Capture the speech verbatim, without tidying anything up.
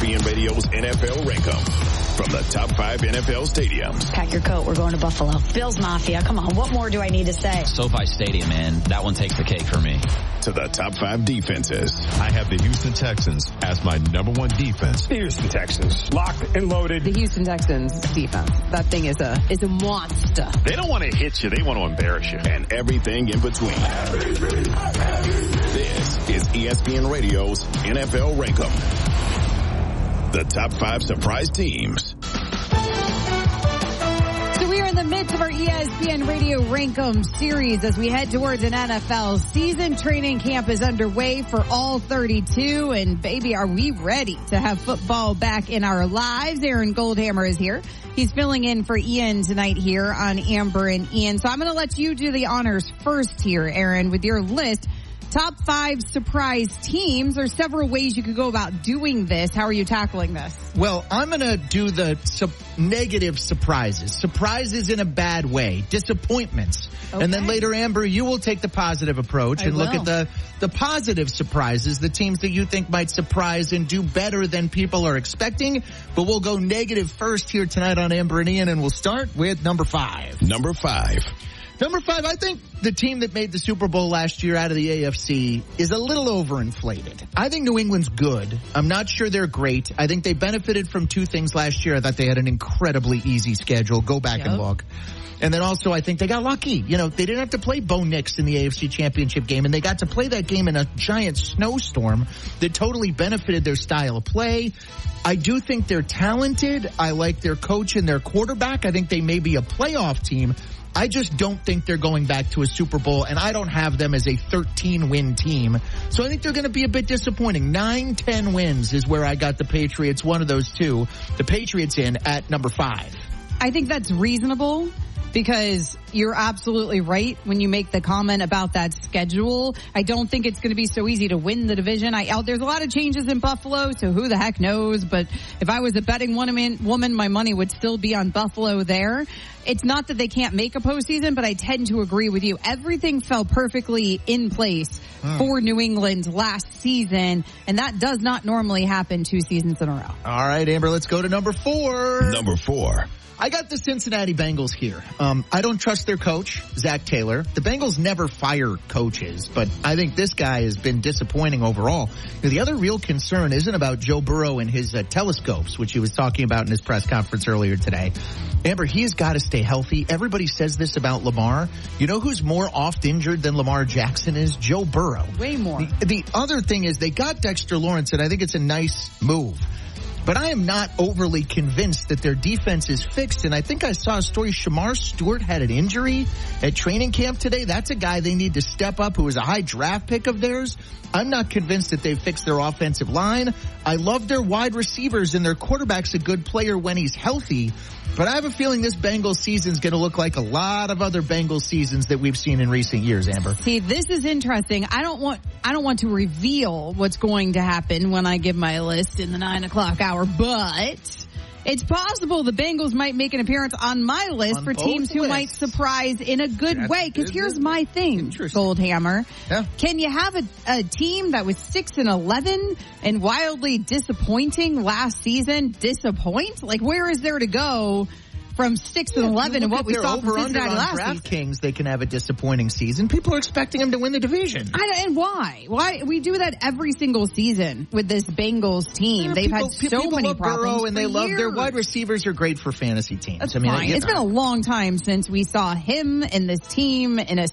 P N Radio's N F L Rankum from the top five N F L stadiums. Pack your coat. We're going to Buffalo. Bills Mafia. Come on. What more do I need to say? SoFi Stadium, man. That one takes the cake for me. To the top five defenses. I have the Houston Texans as my number one defense. The Houston Texans. Locked and loaded. The Houston Texans defense. That thing is a is a monster. They don't want to hit you. They want to embarrass you. And everything in between. This is E S P N Radio's N F L Rankum. The top five surprise teams. So we are in the midst of our E S P N Radio Rankum series as we head towards an N F L season. Training camp is underway for all thirty-two, and baby, are we ready to have football back in our lives. Aaron Goldhammer is here. He's filling in for Ian tonight here on Amber and Ian. So I'm going to let you do the honors first here, Aaron, with your list. Top five surprise teams. There's several ways you could go about doing this. How are you tackling this? Well, I'm going to do the su- negative surprises. Surprises in a bad way. Disappointments. Okay. And then later, Amber, you will take the positive approach I and will. look at the, the positive surprises, the teams that you think might surprise and do better than people are expecting. But we'll go negative first here tonight on Amber and Ian, and we'll start with number five. Number five. Number five, I think the team that made the Super Bowl last year out of the A F C is a little overinflated. I think New England's good. I'm not sure they're great. I think they benefited from two things last year. I thought they had an incredibly easy schedule. Go back yep. and look. And then also I think they got lucky. You know, they didn't have to play Bo Nix in the A F C Championship game, and they got to play that game in a giant snowstorm that totally benefited their style of play. I do think they're talented. I like their coach and their quarterback. I think they may be a playoff team. I just don't think they're going back to a Super Bowl, and I don't have them as a thirteen-win team. So I think they're going to be a bit disappointing. Nine, ten wins is where I got the Patriots, one of those two. The Patriots in at number five. I think that's reasonable because you're absolutely right when you make the comment about that schedule. I don't think it's going to be so easy to win the division. I, oh, there's a lot of changes in Buffalo, so who the heck knows? But if I was a betting woman, woman, my money would still be on Buffalo there. It's not that they can't make a postseason, but I tend to agree with you. Everything fell perfectly in place mm. for New England last season, and that does not normally happen two seasons in a row. All right, Amber, let's go to number four. Number four. I got the Cincinnati Bengals here. Um, I don't trust their coach, Zach Taylor. The Bengals never fire coaches, but I think this guy has been disappointing overall. You know, the other real concern isn't about Joe Burrow and his uh, telescopes, which he was talking about in his press conference earlier today. Amber, he has got to stay healthy. Everybody says this about Lamar. You know who's more oft injured than Lamar Jackson is? Joe Burrow. Way more. The, the other thing is they got Dexter Lawrence, and I think it's a nice move. But I am not overly convinced that their defense is fixed. And I think I saw a story. Shamar Stewart had an injury at training camp today. That's a guy they need to step up who was a high draft pick of theirs. I'm not convinced that they've fixed their offensive line. I love their wide receivers, and their quarterback's a good player when he's healthy. But I have a feeling this Bengals season is going to look like a lot of other Bengals seasons that we've seen in recent years, Amber. See, this is interesting. I don't want I don't want to reveal what's going to happen when I give my list in the nine o'clock hour, but it's possible the Bengals might make an appearance on my list on for teams who lists. might surprise in a good That's way. Because here's my thing, Goldhammer. Yeah. Can you have a, a team that was six and eleven and wildly disappointing last season disappoint? Like, where is there to go from six and eleven and what we saw from Cincinnati last season? DraftKings, they can have a disappointing season. People are expecting them to win the division. I, and why? Why we do that every single season with this Bengals team? Yeah, They've people, had so people many love problems Burrow, and they for love years. their wide receivers are great for fantasy teams. That's I mean, fine. you It's know. been a long time since we saw him and this team in a